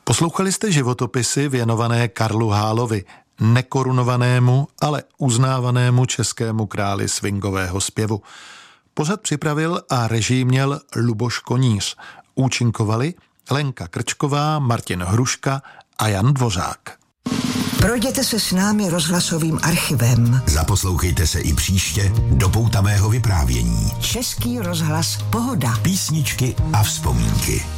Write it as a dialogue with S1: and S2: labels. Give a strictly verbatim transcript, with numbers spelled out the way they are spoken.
S1: Poslouchali jste životopisy věnované Karlu Hálovi, nekorunovanému, ale uznávanému českému králi swingového zpěvu. Pořad připravil a režii měl Luboš Koníř. Účinkovali Lenka Krčková, Martin Hruška a Jan Dvořák.
S2: Projděte se s námi rozhlasovým archivem.
S3: Zaposlouchejte se i příště do poutavého vyprávění.
S2: Český rozhlas Pohoda.
S3: Písničky a vzpomínky.